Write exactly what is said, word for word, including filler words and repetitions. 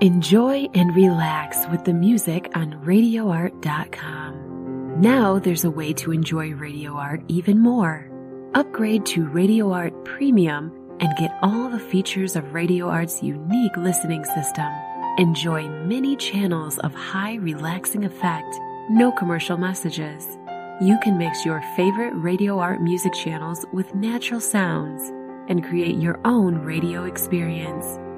Enjoy and relax with the music on radio art dot com. Now there's a way to enjoy Radio Art even more. Upgrade to Radio Art Premium and get all the features of Radio Art's unique listening system. Enjoy many channels of high relaxing effect, no commercial messages. You can mix your favorite Radio Art music channels with natural sounds and create your own radio experience.